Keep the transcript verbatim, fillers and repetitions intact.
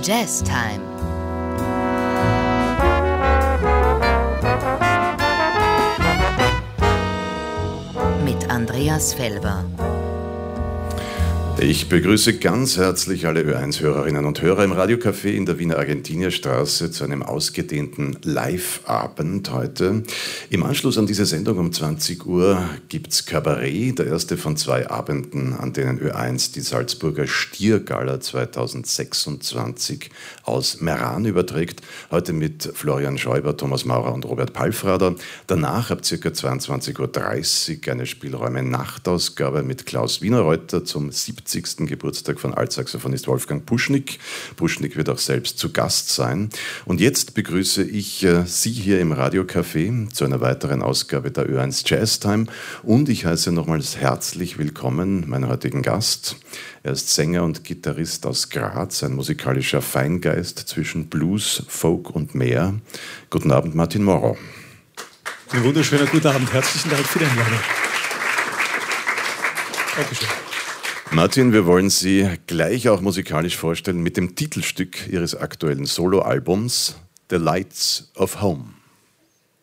Jazz Time. Mit Andreas Felber. Ich begrüße ganz herzlich alle Ö eins Hörerinnen und Hörer im Radiocafé in der Wiener Argentinierstraße zu einem ausgedehnten Live-Abend heute. Im Anschluss an diese Sendung um zwanzig Uhr gibt's Kabarett, der erste von zwei Abenden, an denen Ö eins die Salzburger Stiergala zweitausendsechsundzwanzig aus Meran überträgt. Heute mit Florian Schäuber, Thomas Maurer und Robert Palfrader. Danach ab ca. zweiundzwanzig Uhr dreißig eine Spielräume-Nachtausgabe mit Klaus Wienerreuter zum siebzigsten Geburtstag von Altsaxophonist Wolfgang Puschnik. Puschnik wird auch selbst zu Gast sein. Und jetzt begrüße ich äh, Sie hier im Radiocafé zu einer weiteren Ausgabe der Ö eins Jazz Time. Und ich heiße nochmals herzlich willkommen meinen heutigen Gast. Er ist Sänger und Gitarrist aus Graz, ein musikalischer Feingeist zwischen Blues, Folk und mehr. Guten Abend, Martin Morrow. Ein wunderschöner guten Abend. Herzlichen Dank für die Einladung. Dankeschön. Martin, wir wollen Sie gleich auch musikalisch vorstellen mit dem Titelstück Ihres aktuellen Soloalbums The Lights of Home.